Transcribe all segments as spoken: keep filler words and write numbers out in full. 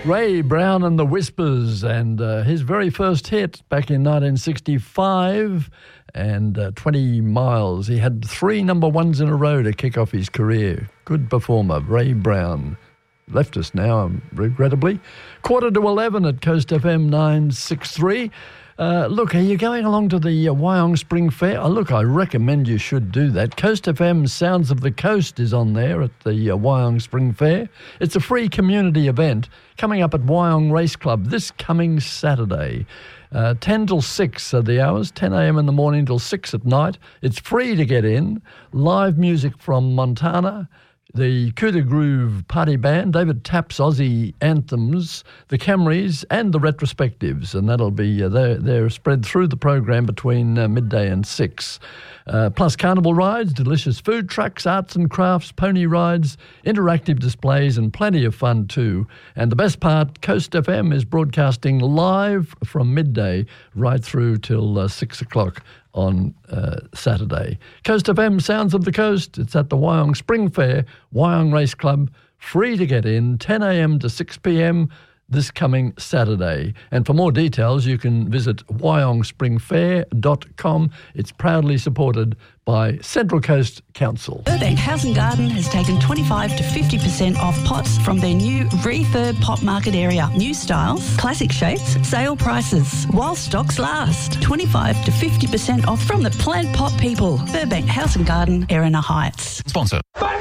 Ray Brown and the Whispers, and uh, his very first hit back in nineteen sixty-five, and uh, twenty miles. He had three number ones in a row to kick off his career. Good performer, Ray Brown. Left us now, regrettably. Quarter to eleven at Coast F M nine sixty-three. Uh, look, are you going along to the uh, Wyong Spring Fair? Oh, look, I recommend you should do that. Coast F M Sounds of the Coast is on there at the uh, Wyong Spring Fair. It's a free community event coming up at Wyong Race Club this coming Saturday. Uh, ten till six are the hours, ten a.m. in the morning till six at night. It's free to get in. Live music from Montana, the Coup de Groove Party Band, David Tapp's Aussie Anthems, the Camrys and the Retrospectives, and that'll be, uh, they're, they're spread through the program between uh, midday and six. Uh, plus carnival rides, delicious food trucks, arts and crafts, pony rides, interactive displays and plenty of fun too. And the best part, Coast F M is broadcasting live from midday right through till uh, six o'clock on uh, Saturday. Coast F M Sounds of the Coast. It's at the Wyong Spring Fair, Wyong Race Club. Free to get in, ten a.m. to six p.m. this coming Saturday. And for more details, you can visit wyong spring fair dot com. It's proudly supported by Central Coast Council. Burbank House and Garden has taken twenty-five to fifty percent off pots from their new refurb pot market area. New styles, classic shapes, sale prices. While stocks last. twenty-five to fifty percent off from the plant pot people. Burbank House and Garden, Erina Heights. Sponsor.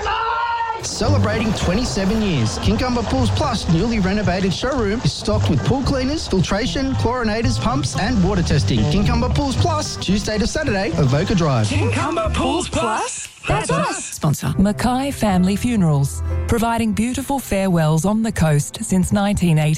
Celebrating twenty-seven years, Kincumber Pools Plus newly renovated showroom is stocked with pool cleaners, filtration, chlorinators, pumps and water testing. Kincumber Pools Plus, Tuesday to Saturday, Avoca Drive. Kincumber Pools Plus? That's us. Sponsor. Mackay Family Funerals, providing beautiful farewells on the coast since nineteen eighty.